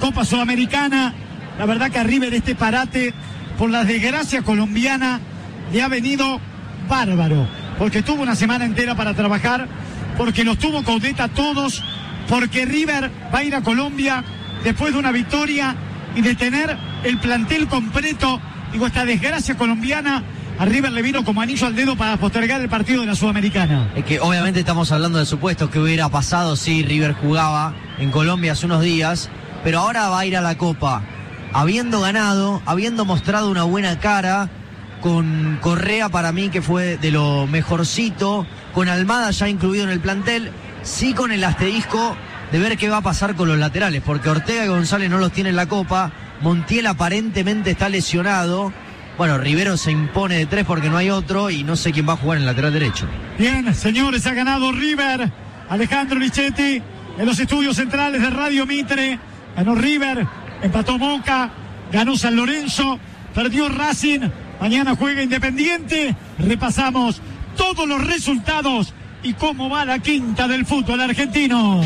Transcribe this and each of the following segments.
Copa Sudamericana. La verdad que a River este parate, por la desgracia colombiana, le ha venido bárbaro, porque tuvo una semana entera para trabajar, porque los tuvo Coudet a todos, porque River va a ir a Colombia después de una victoria y de tener el plantel completo. Digo, esta desgracia colombiana a River le vino como anillo al dedo para postergar el partido de la Sudamericana. Es que obviamente estamos hablando de supuestos que hubiera pasado si River jugaba en Colombia hace unos días, pero ahora va a ir a la Copa habiendo ganado, habiendo mostrado una buena cara, con Correa para mí que fue de lo mejorcito, con Almada ya incluido en el plantel, sí con el asterisco de ver qué va a pasar con los laterales, porque Ortega y González no los tiene en la Copa, Montiel aparentemente está lesionado. Bueno, Rivero se impone de 3 porque no hay otro y no sé quién va a jugar en el lateral derecho. Bien, señores, ha ganado River. Alejandro Lichetti en los estudios centrales de Radio Mitre. Ganó River, empató Boca, ganó San Lorenzo, perdió Racing. Mañana juega Independiente. Repasamos todos los resultados y cómo va la quinta del fútbol argentino.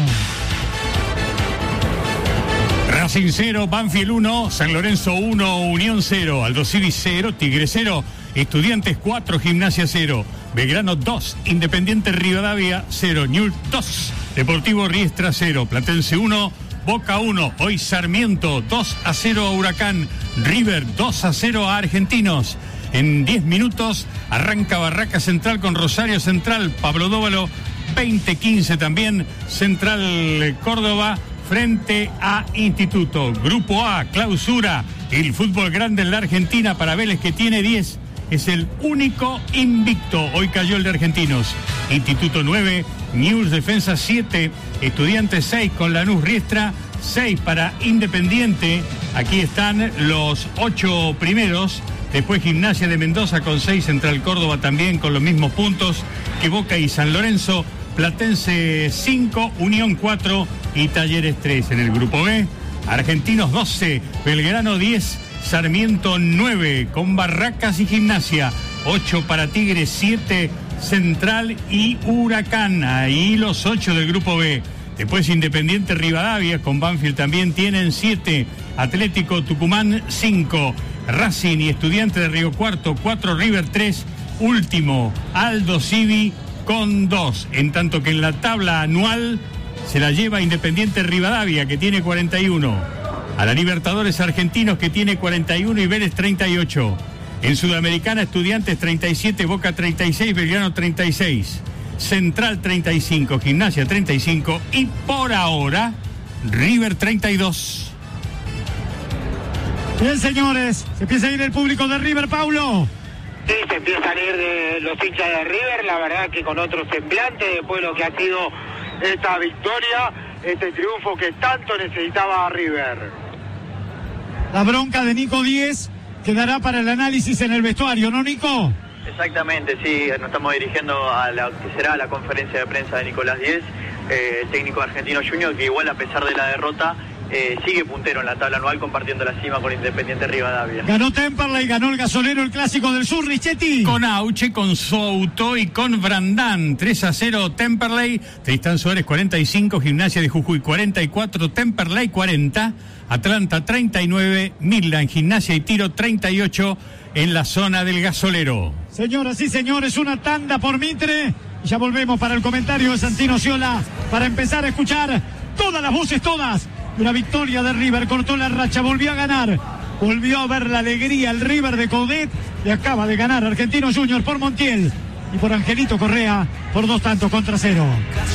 Racing 0, Banfield 1, San Lorenzo 1, Unión 0, Aldosivi 0, Tigre 0, Estudiantes 4, Gimnasia 0, Belgrano 2, Independiente Rivadavia 0, Newell's 2, Deportivo Riestra 0, Platense 1, Boca 1, hoy Sarmiento 2-0 a Huracán, River 2-0 a Argentinos. En 10 minutos arranca Barraca Central con Rosario Central, Pablo Dóvalo 20-15 también, Central Córdoba frente a Instituto. Grupo A, clausura, el fútbol grande en la Argentina para Vélez que tiene 10, es el único invicto, hoy cayó el de Argentinos. Instituto 9, Newell's Defensa 7, Estudiantes 6 con Lanús Riestra, 6 para Independiente, aquí están los 8 primeros, después Gimnasia de Mendoza con 6, Central Córdoba también con los mismos puntos que Boca y San Lorenzo, Platense 5, Unión 4 y Talleres 3. En el grupo B, Argentinos 12, Belgrano 10, Sarmiento 9, con Barracas y Gimnasia, 8 para Tigres, 7 Central y Huracán, ahí los 8 del grupo B. Después Independiente Rivadavia, con Banfield también tienen 7, Atlético Tucumán 5, Racing y Estudiantes de Río Cuarto 4, River 3, último Aldosivi con 2, en tanto que en la tabla anual se la lleva Independiente Rivadavia, que tiene 41, a la Libertadores Argentinos, que tiene 41 y Vélez 38, en Sudamericana Estudiantes 37, Boca 36, Belgrano 36, Central 35, Gimnasia 35 y por ahora River 32. Bien, señores, se empieza a ir el público de River, Paulo. Sí, se empiezan a ir de los hinchas de River, la verdad que con otro semblante después de lo que ha sido esta victoria, este triunfo que tanto necesitaba River. La bronca de Nico Díez quedará para el análisis en el vestuario, ¿no, Nico? Exactamente, sí, nos estamos dirigiendo a la que será la conferencia de prensa de Nicolás Díez, el técnico argentino junior, que igual a pesar de la derrota sigue puntero en la tabla anual, compartiendo la cima con Independiente Rivadavia. Ganó Temperley, ganó el Gasolero, el Clásico del Sur, Richetti. Con Auche, con Souto y con Brandán, 3-0 Temperley, Tristán Suárez 45, Gimnasia de Jujuy 44, Temperley 40, Atlanta 39, Midland, Gimnasia y Tiro 38 en la zona del Gasolero. Señoras y señores, una tanda por Mitre. Y ya volvemos para el comentario de Santino Ciola, para empezar a escuchar todas las voces, todas. Una victoria de River, cortó la racha, volvió a ganar, volvió a ver la alegría el River de Coudet, le acaba de ganar Argentinos Juniors por Montiel y por Angelito Correa por 2-0.